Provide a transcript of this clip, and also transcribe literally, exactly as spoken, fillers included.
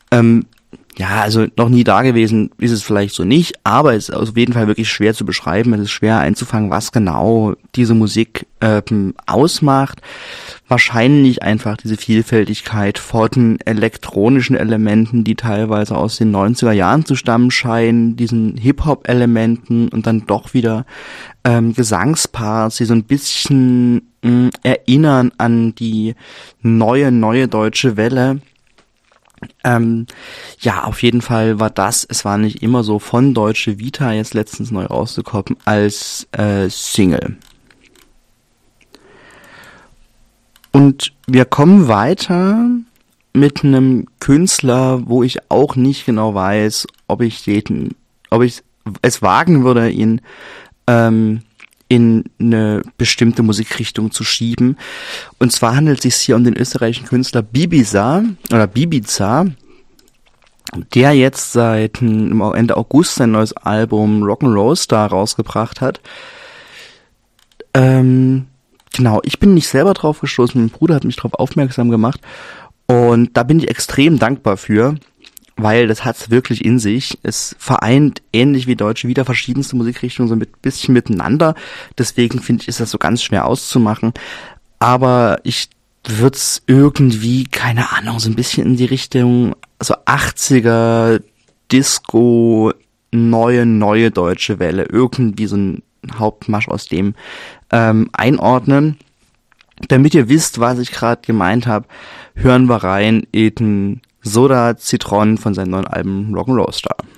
Ähm, ja, also noch nie da gewesen ist es vielleicht so nicht, aber es ist auf jeden Fall wirklich schwer zu beschreiben. Es ist schwer einzufangen, was genau diese Musik ähm, ausmacht. Wahrscheinlich einfach diese Vielfältigkeit von elektronischen Elementen, die teilweise aus den neunziger Jahren zu stammen scheinen, diesen Hip-Hop-Elementen und dann doch wieder ähm, Gesangsparts, die so ein bisschen mh, erinnern an die neue, neue deutsche Welle. Ähm, ja, auf jeden Fall war das, es war nicht immer so, von Deutsche Vita jetzt letztens neu rausgekommen als äh, Single. Und wir kommen weiter mit einem Künstler, wo ich auch nicht genau weiß, ob ich den, ob ich es wagen würde, ihn ähm, in eine bestimmte Musikrichtung zu schieben. Und zwar handelt es sich hier um den österreichischen Künstler Bibiza oder Bibiza, der jetzt seit Ende August sein neues Album Rock'n'Roll Star rausgebracht hat. Ähm, genau, ich bin nicht selber drauf gestoßen, mein Bruder hat mich darauf aufmerksam gemacht und da bin ich extrem dankbar für, weil das hat's wirklich in sich. Es vereint ähnlich wie Deutsche Vita verschiedenste Musikrichtungen so ein bisschen miteinander. Deswegen finde ich, ist das so ganz schwer auszumachen. Aber ich würde es irgendwie, keine Ahnung, so ein bisschen in die Richtung so achtziger Disco, neue, neue deutsche Welle, irgendwie so ein Hauptmarsch aus dem ähm, einordnen. Damit ihr wisst, was ich gerade gemeint habe, hören wir rein in Soda Zitron von seinem neuen Album Rock'n'Roll Star.